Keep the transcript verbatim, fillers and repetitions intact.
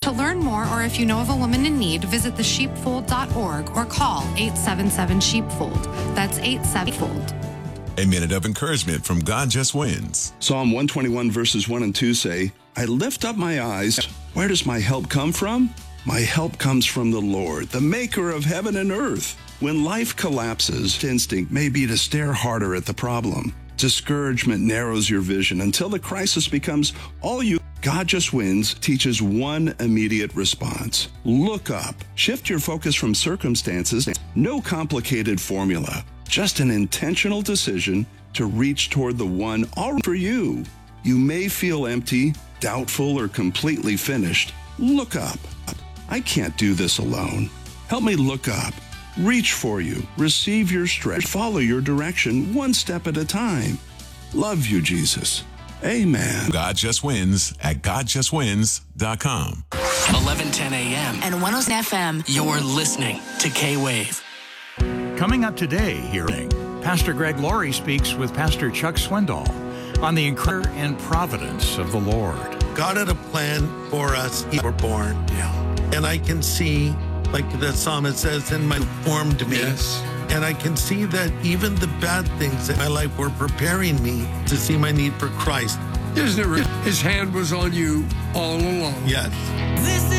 To learn more, or if you know of a woman in need, visit the sheepfold dot org or call eight seven seven sheepfold. That's eight seven fold. A minute of encouragement from God Just Wins. Psalm one twenty-one verses one and two say, I lift up my eyes. Where does my help come from? My help comes from the Lord, the maker of heaven and earth. When life collapses, instinct may be to stare harder at the problem. Discouragement narrows your vision until the crisis becomes all you. God Just Wins teaches one immediate response. Look up. Shift your focus from circumstances. No complicated formula. Just an intentional decision to reach toward the one all for you. You may feel empty, doubtful, or completely finished. Look up. I can't do this alone. Help me look up. Reach for you. Receive your strength. Follow your direction one step at a time. Love you, Jesus. Amen. God Just Wins at god just wins dot com. eleven ten a.m. and one oh seven F M. You're listening to K-Wave. Coming up today, hearing Pastor Greg Laurie speaks with Pastor Chuck Swindoll on the incredible and providence of the Lord. God had a plan for us. We were born. Yeah. And I can see, like the psalmist says, in my formed me. Yes. And I can see that even the bad things in my life were preparing me to see my need for Christ. Isn't it? His hand was on you all along. Yes. This is